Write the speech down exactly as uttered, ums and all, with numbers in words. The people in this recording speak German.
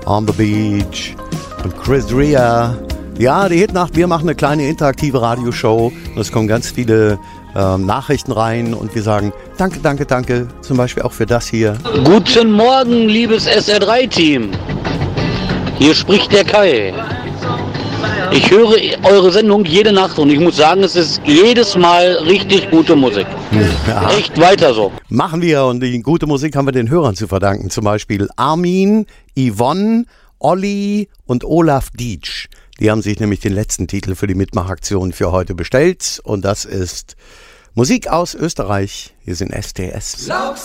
On the Beach und Chris Rea. Ja, die Hitnacht, wir machen eine kleine interaktive Radioshow und es kommen ganz viele ähm, Nachrichten rein und wir sagen danke, danke, danke, zum Beispiel auch für das hier. Guten Morgen, liebes S R drei Team. Hier spricht der Kai. Ich höre eure Sendung jede Nacht und ich muss sagen, es ist jedes Mal richtig gute Musik. Ja. Echt weiter so. Machen wir, und die gute Musik haben wir den Hörern zu verdanken. Zum Beispiel Armin, Yvonne, Olli und Olaf Dietsch. Die haben sich nämlich den letzten Titel für die Mitmachaktion für heute bestellt. Und das ist Musik aus Österreich. Hier sind S T S.